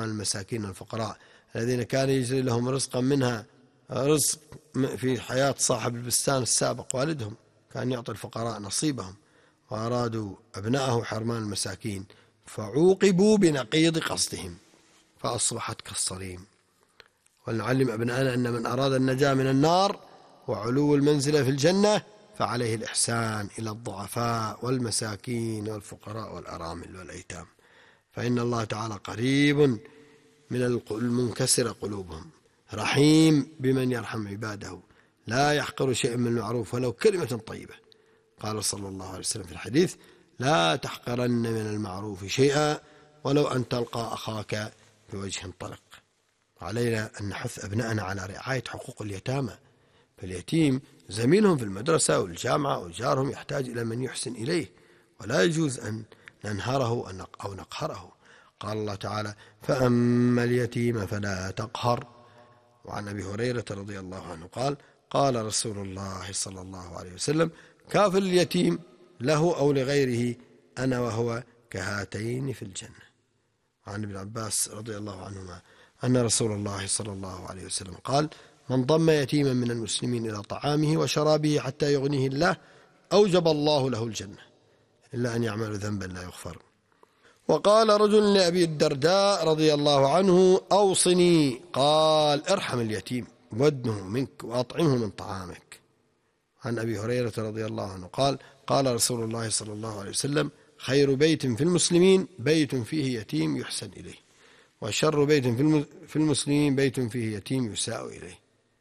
حرمان المساكين والفقراء الذين كان يجري لهم رزقا منها رزق في حياة صاحب البستان السابق والدهم، كان يعطي الفقراء نصيبهم، وأرادوا أبنائه حرمان المساكين فعوقبوا بنقيض قصدهم فأصبحت كالصريم. ولنعلم أبنائنا أن من أراد النجاة من النار وعلو المنزلة في الجنة فعليه الإحسان إلى الضعفاء والمساكين والفقراء والأرامل والأيتام، فإن الله تعالى قريب من المنكسر قلوبهم، رحيم بمن يرحم عباده، لا يحقر شيئا من المعروف ولو كلمة طيبة. قال صلى الله عليه وسلم في الحديث: لا تحقرن من المعروف شيئا ولو أن تلقى أخاك بوجه طلق. علينا أن نحث أبنائنا على رعاية حقوق اليتامى، فاليتيم زميلهم في المدرسة والجامعة وجارهم يحتاج إلى من يحسن إليه، ولا يجوز أن ننهره أو نقهره. قال الله تعالى: فأما اليتيم فلا تقهر. وعن أبي هريرة رضي الله عنه قال: قال رسول الله صلى الله عليه وسلم: كافل اليتيم له أو لغيره أنا وهو كهاتين في الجنة. وعن ابن عباس رضي الله عنهما أن رسول الله صلى الله عليه وسلم قال: من ضم يتيما من المسلمين إلى طعامه وشرابه حتى يغنيه الله أوجب الله له الجنة إلا أن يعمل ذنبا لا يغفر. وقال رجل لأبي الدرداء رضي الله عنه: أوصني. قال: ارحم اليتيم وادنه منك وأطعمه من طعامك. عن أبي هريرة رضي الله عنه قال: قال رسول الله صلى الله عليه وسلم: خير بيت في المسلمين بيت فيه يتيم يحسن إليه، وشر بيت في المسلمين بيت فيه يتيم يساء إليه.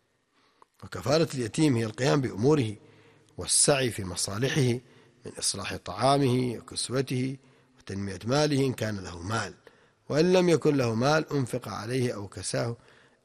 وكفالة اليتيم هي القيام بأموره والسعي في مصالحه من إصلاح طعامه وكسوته وتنمية ماله إن كان له مال، وإن لم يكن له مال أنفق عليه أو كساه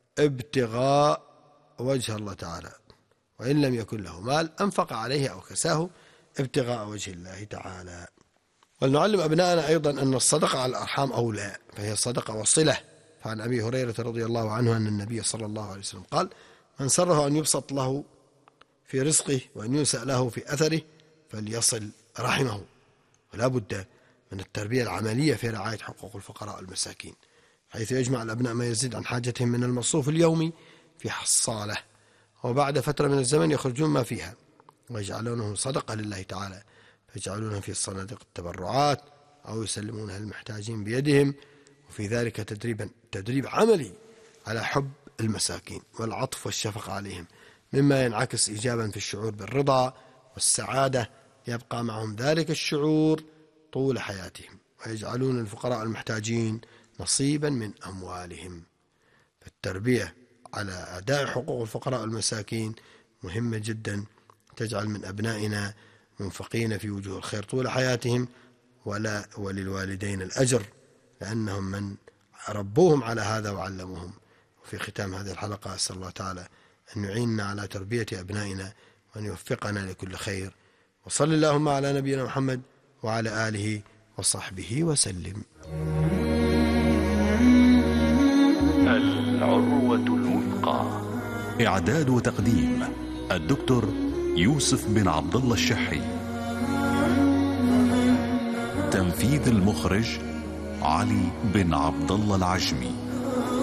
ابتغاء وجه الله تعالى، وإن لم يكن له مال أنفق عليه أو كساه ابتغاء وجه الله تعالى. ولنعلم أبنائنا أيضا أن الصدقة على الأرحام أولى، فهي صدقة وصلة. فعن أبي هريرة رضي الله عنه أن النبي صلى الله عليه وسلم قال: من سره أن يبسط له في رزقه وأن ينسأ له في أثره فليصل رحمه. ولا بد من التربية العملية في رعاية حقوق الفقراء والمساكين، حيث يجمع الأبناء ما يزيد عن حاجتهم من المصروف اليومي في حصالة، وبعد فترة من الزمن يخرجون ما فيها ويجعلونه صدقة لله تعالى، فيجعلونها في صناديق التبرعات أو يسلمونها للمحتاجين بيدهم. وفي ذلك تدريب عملي على حب المساكين والعطف والشفقة عليهم، مما ينعكس إيجابا في الشعور بالرضا والسعادة، يبقى معهم ذلك الشعور طول حياتهم، ويجعلون الفقراء المحتاجين نصيبا من أموالهم. فالتربية على أداء حقوق الفقراء والمساكين مهمة جدا، تجعل من أبنائنا منفقين في وجوه الخير طول حياتهم، وللوالدين الأجر لأنهم من ربوهم على هذا وعلموهم. وفي ختام هذه الحلقة أسأل الله تعالى أن يعيننا على تربية أبنائنا وأن يوفقنا لكل خير، وصل اللهم على نبينا محمد وعلى آله وصحبه وسلم. العروة الوثقى. إعداد وتقديم الدكتور يوسف بن عبد الله الشحي. تنفيذ المخرج علي بن عبد الله العجمي.